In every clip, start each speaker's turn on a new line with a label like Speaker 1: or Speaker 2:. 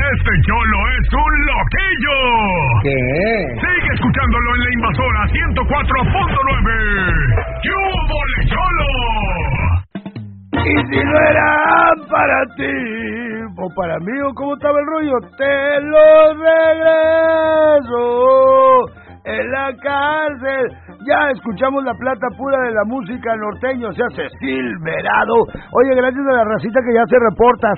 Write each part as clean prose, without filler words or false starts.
Speaker 1: Este cholo es un loquillo.
Speaker 2: ¿Qué?
Speaker 1: Sigue escuchándolo en La Invasora 104.9. ¡Qué húbole, cholo!
Speaker 2: Y si no era para ti, o para mí, o cómo estaba el rollo, te lo regreso en la cárcel. Ya escuchamos la plata pura de la música norteño, o sea, Silverado. Oye, gracias a la racita que ya se reporta,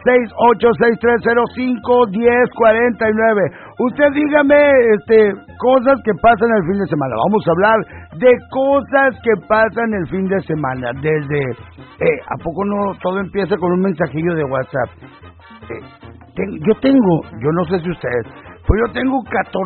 Speaker 2: 68630511049. Usted dígame, cosas que pasan el fin de semana. Vamos a hablar de cosas que pasan el fin de semana. Desde, ¿a poco no todo empieza con un mensajillo de WhatsApp? Yo no sé si ustedes, pero yo tengo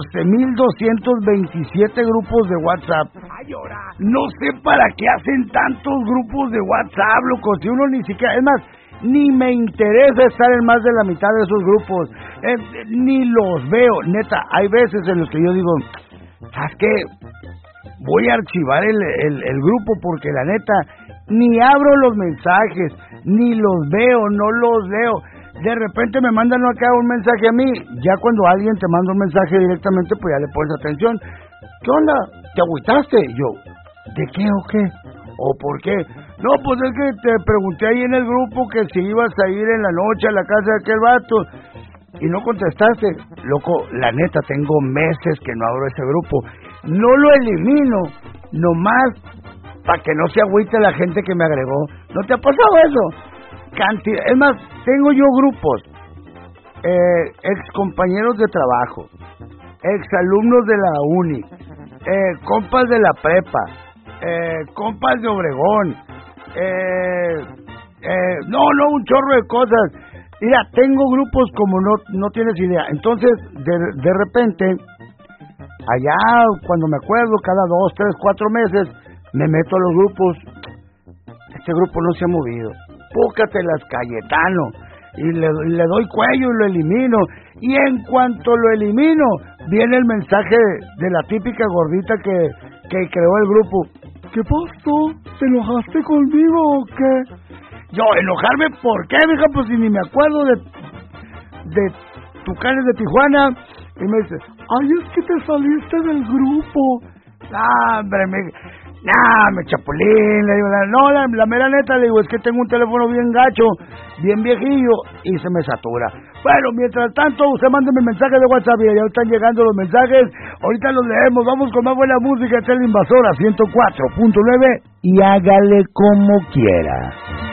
Speaker 2: 14,227 grupos de WhatsApp. No sé para qué hacen tantos grupos de WhatsApp, loco. Si uno ni siquiera, es más, ni me interesa estar en más de la mitad de esos grupos. Ni los veo, neta. Hay veces en los que yo digo, ¿sabes qué? Voy a archivar el grupo porque la neta, ni abro los mensajes, ni los veo, no los leo. De repente me mandan acá un mensaje a mí. Ya cuando alguien te manda un mensaje directamente, pues ya le pones atención. ¿Qué onda? ¿Te agüitaste? Yo, ¿de qué o qué? ¿O por qué? No, pues es que te pregunté ahí en el grupo que si ibas a ir en la noche a la casa de aquel vato y no contestaste. Loco, la neta, tengo meses que no abro ese grupo. No lo elimino, nomás para que no se agüite la gente que me agregó. ¿No te ha pasado eso? Es más, tengo yo grupos, ex compañeros de trabajo, ex alumnos de la uni, compas de la prepa, compas de Obregón, un chorro de cosas. Mira, tengo grupos como no tienes idea. Entonces, de repente, allá cuando me acuerdo, cada 2, 3, 4 meses, me meto a los grupos. Este grupo no se ha movido. Pócatelas, Cayetano, y le doy cuello y lo elimino, y en cuanto lo elimino viene el mensaje de la típica gordita que creó el grupo. ¿Qué pasó? ¿Te enojaste conmigo o qué? Yo, ¿enojarme por qué, mija? Pues si ni me acuerdo de Tucanes de Tijuana. Y me dice, ay, es que te saliste del grupo. Hombre, me chapulín, le digo, la mera neta, le digo, es que tengo un teléfono bien gacho, bien viejillo, y se me satura. Bueno, mientras tanto, usted mándeme mensajes de WhatsApp, y ya están llegando los mensajes, ahorita los leemos, vamos con más buena música, esta es La Invasora 104.9, y hágale como quiera.